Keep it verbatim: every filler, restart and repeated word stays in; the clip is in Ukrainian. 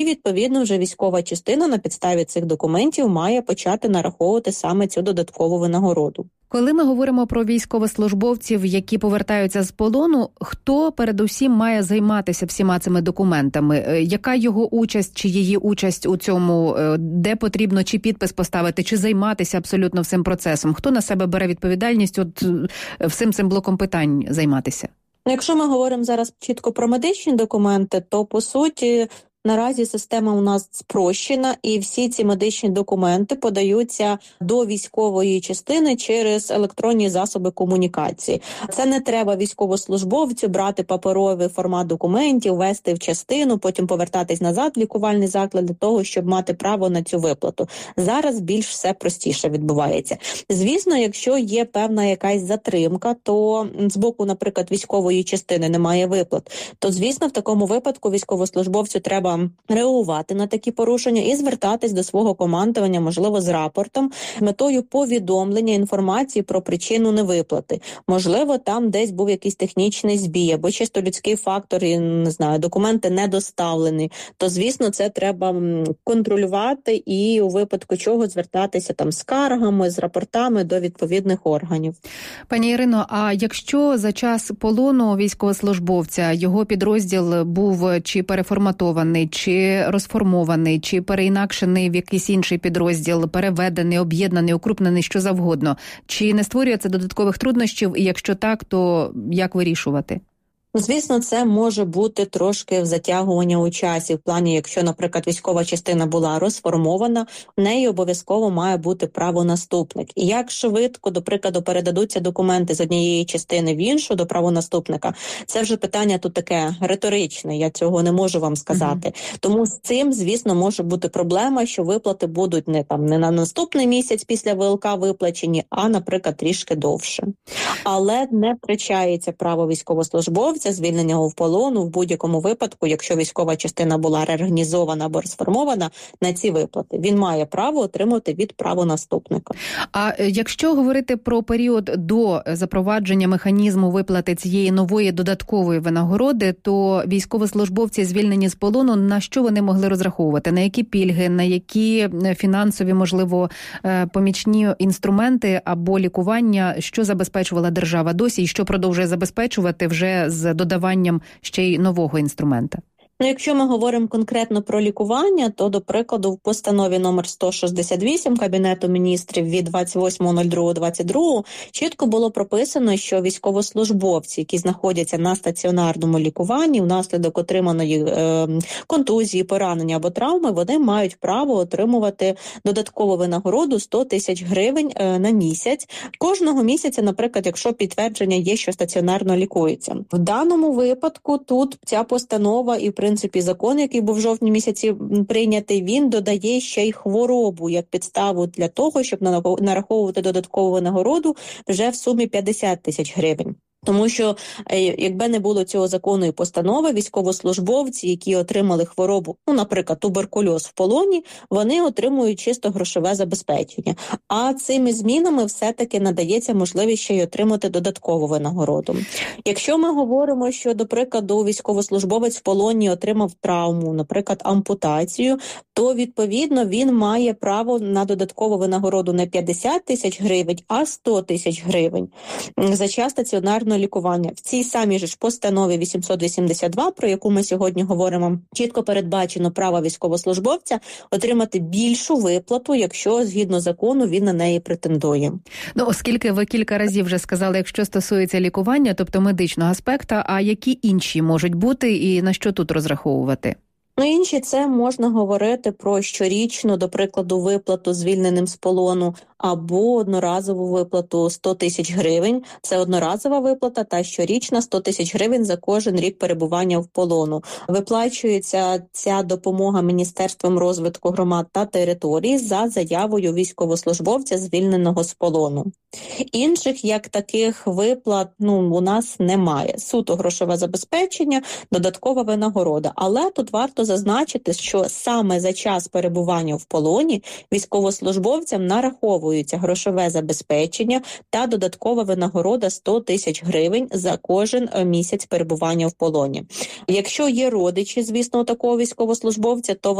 відповідно, вже військова частина на підставі цих документів має почати нараховувати саме цю додаткову винагороду. Коли ми говоримо про військовослужбовців, які повертаються з полону, хто передусім має займатися всіма цими документами? Яка його участь чи її участь у цьому? Де потрібно чи підпис поставити, чи займатися абсолютно всім процесом? Хто на себе бере відповідальність от всім цим блоком питань займатися? Якщо ми говоримо зараз чітко про медичні документи, то, по суті, наразі система у нас спрощена, і всі ці медичні документи подаються до військової частини через електронні засоби комунікації. Це не треба військовослужбовцю брати паперовий формат документів, вести в частину, потім повертатись назад в лікувальний заклад для того, щоб мати право на цю виплату. Зараз більш все простіше відбувається. Звісно, якщо є певна якась затримка, то з боку, наприклад, військової частини немає виплат, то, звісно, в такому випадку військовослужбовцю треба реагувати на такі порушення і звертатись до свого командування, можливо, з рапортом, з метою повідомлення інформації про причину невиплати. Можливо, там десь був якийсь технічний збій, або чисто людський фактор, і, не знаю, документи не доставлені. То, звісно, це треба контролювати і у випадку чого звертатися там з скаргами, з рапортами до відповідних органів. Пані Ірино, а якщо за час полону військовослужбовця його підрозділ був чи переформатований, чи розформований, чи переінакшений в якийсь інший підрозділ, переведений, об'єднаний, укрупнений, що завгодно. Чи не створює це додаткових труднощів? І якщо так, то як вирішувати? Звісно, це може бути трошки в затягування у часі. В плані, якщо, наприклад, військова частина була розформована, в неї обов'язково має бути правонаступник. І як швидко, до прикладу, передадуться документи з однієї частини в іншу до правонаступника, це вже питання тут таке риторичне, я цього не можу вам сказати. Uh-huh. Тому з цим, звісно, може бути проблема, що виплати будуть не там не на наступний місяць після ВЛК виплачені, а, наприклад, трішки довше. Але не втрачається право військовослужбовця це звільнення в полону в будь-якому випадку, якщо військова частина була реорганізована або розформована на ці виплати. Він має право отримати від правонаступника. А якщо говорити про період до запровадження механізму виплати цієї нової додаткової винагороди, то військовослужбовці, звільнені з полону, на що вони могли розраховувати? На які пільги, на які фінансові, можливо, помічні інструменти або лікування, що забезпечувала держава досі і що продовжує забезпечувати вже з додаванням ще й нового інструмента? Ну, якщо ми говоримо конкретно про лікування, то, до прикладу, в постанові номер сто шістдесят вісім Кабінету міністрів від двадцять восьмого другого двадцять другого чітко було прописано, що військовослужбовці, які знаходяться на стаціонарному лікуванні внаслідок отриманої е, контузії, поранення або травми, вони мають право отримувати додаткову винагороду сто тисяч гривень е, на місяць. Кожного місяця, наприклад, якщо підтвердження є, що стаціонарно лікується. В даному випадку тут ця постанова і, в принципі, закон, який був в жовтні місяці прийнятий, він додає ще й хворобу як підставу для того, щоб нараховувати додаткову винагороду вже в сумі п'ятдесят тисяч гривень. Тому що, якби не було цього закону і постанови, військовослужбовці, які отримали хворобу, ну, наприклад, туберкульоз в полоні, вони отримують чисто грошове забезпечення. А цими змінами все-таки надається можливість ще й отримати додаткову винагороду. Якщо ми говоримо, що, до прикладу, військовослужбовець в полоні отримав травму, наприклад, ампутацію, то, відповідно, він має право на додаткову винагороду не п'ятдесят тисяч гривень, а сто тисяч гривень за час стаціонарного лікування. В цій самій ж постанові вісімсот вісімдесят два, про яку ми сьогодні говоримо, чітко передбачено право військовослужбовця отримати більшу виплату, якщо згідно закону він на неї претендує. Ну, оскільки ви кілька разів вже сказали, якщо стосується лікування, тобто медичного аспекту, а які інші можуть бути і на що тут розраховувати? Ну, інші це можна говорити про щорічну, до прикладу, виплату звільненим з полону або одноразову виплату сто тисяч гривень. Це одноразова виплата та щорічна сто тисяч гривень за кожен рік перебування в полону. Виплачується ця допомога Міністерством розвитку громад та територій за заявою військовослужбовця, звільненого з полону. Інших, як таких виплат, ну, у нас немає. Суто грошове забезпечення, додаткова винагорода. Але тут варто зазначити, що саме за час перебування в полоні військовослужбовцям нараховується грошове забезпечення та додаткова винагорода сто тисяч гривень за кожен місяць перебування в полоні. Якщо є родичі, звісно, у такого військовослужбовця, то